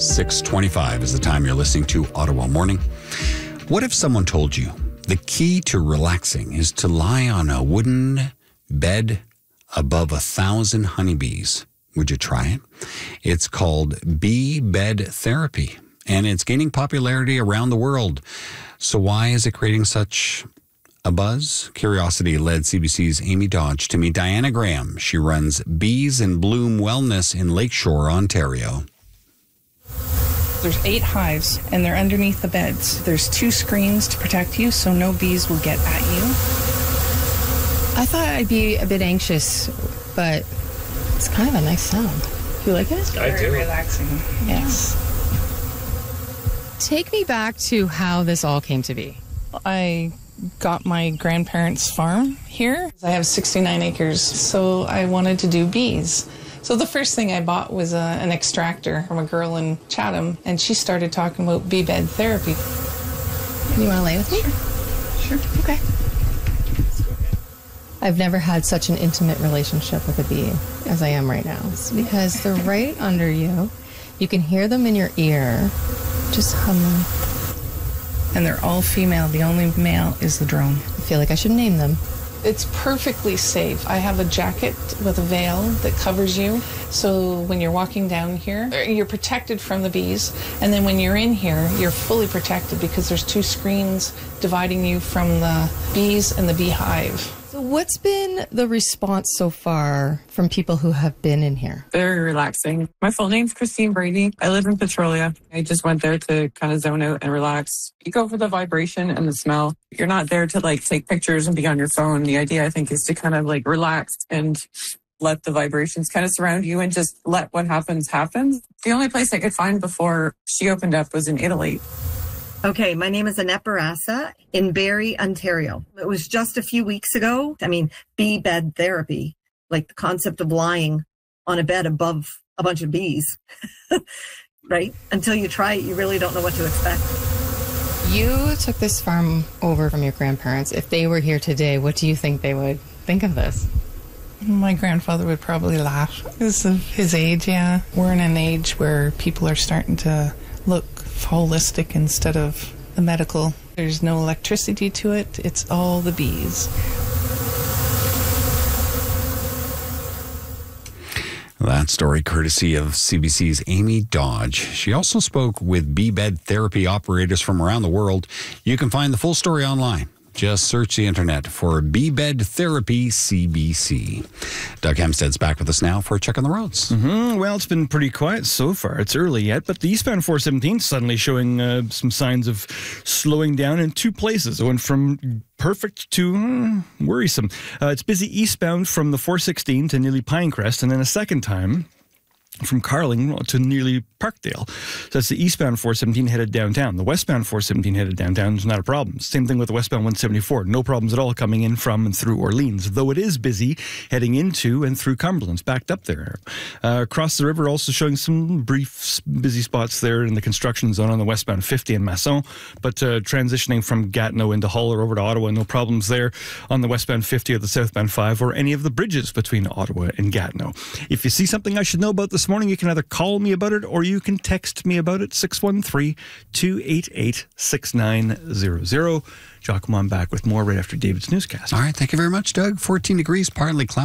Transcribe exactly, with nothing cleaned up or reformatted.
six twenty-five is the time you're listening to Ottawa Morning. What if someone told you the key to relaxing is to lie on a wooden bed above a thousand honeybees? Would you try it? It's called bee bed therapy, and it's gaining popularity around the world. So why is it creating such a buzz? Curiosity led C B C's Amy Dodge to meet Diana Graham. She runs Bees in Bloom Wellness in Lakeshore, Ontario. There's eight hives, and they're underneath the beds. There's two screens to protect you, so no bees will get at you. I thought I'd be a bit anxious, but it's kind of a nice sound. Do you like it? It's very relaxing. Yes. Take me back to how this all came to be. I got my grandparents' farm here. I have sixty-nine acres, so I wanted to do bees. So the first thing I bought was a, an extractor from a girl in Chatham, and she started talking about bee bed therapy. You want to lay with me? Sure. Sure. Okay. I've never had such an intimate relationship with a bee as I am right now. It's because they're right under you. You can hear them in your ear, just humming. And they're all female. The only male is the drone. I feel like I should name them. It's perfectly safe. I have a jacket with a veil that covers you. So when you're walking down here, you're protected from the bees. And then when you're in here, you're fully protected because there's two screens dividing you from the bees and the beehive. So what's been the response so far from people who have been in here? Very relaxing. My full name's Christine Brady. I live in Petrolia. I just went there to kind of zone out and relax. You go for the vibration and the smell. You're not there to like take pictures and be on your phone. The idea, I think, is to kind of like relax and let the vibrations kind of surround you and just let what happens happen. The only place I could find before she opened up was in Italy. Okay, my name is Annette Barassa in Barrie, Ontario. It was just a few weeks ago. I mean, bee bed therapy, like the concept of lying on a bed above a bunch of bees, right? Until you try it, you really don't know what to expect. You took this farm over from your grandparents. If they were here today, what do you think they would think of this? My grandfather would probably laugh because of his age, yeah. We're in an age where people are starting to look holistic instead of the medical. There's no electricity to it. It's all the bees. That story courtesy of C B C's Amy Dodge. She also spoke with bee bed therapy operators from around the world. You can find the full story online. Just search the internet for Bee Bed Therapy C B C. Doug Hempstead's back with us now for a check on the roads. Mm-hmm. Well, it's been pretty quiet so far. It's early yet, but the eastbound four seventeen is suddenly showing uh, some signs of slowing down in two places. It went from perfect to mm, worrisome. Uh, it's busy eastbound from the four sixteen to nearly Pinecrest, and then a second time from Carling to nearly Parkdale. So that's the eastbound four seventeen headed downtown. The westbound four seventeen headed downtown is not a problem. Same thing with the westbound one seventy-four. No problems at all coming in from and through Orleans, though it is busy heading into and through Cumberland. It's backed up there. Uh, across the river, also showing some brief busy spots there in the construction zone on the westbound fifty in Masson, but uh, transitioning from Gatineau into Hull or over to Ottawa, no problems there on the westbound fifty or the southbound five or any of the bridges between Ottawa and Gatineau. If you see something I should know about this morning, you can either call me about it or you can text me about it, six one three, two eight eight, six nine zero zero. Giacomo, I'm back with more right after David's newscast. All right, thank you very much, Doug. fourteen degrees, partly cloudy.